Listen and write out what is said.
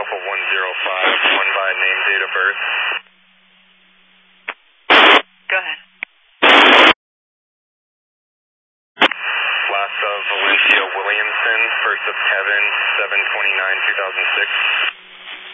Alpha 105, one by name, date of birth. Go ahead. Last of Alicia Williamson, first of Kevin, 7/29/2006.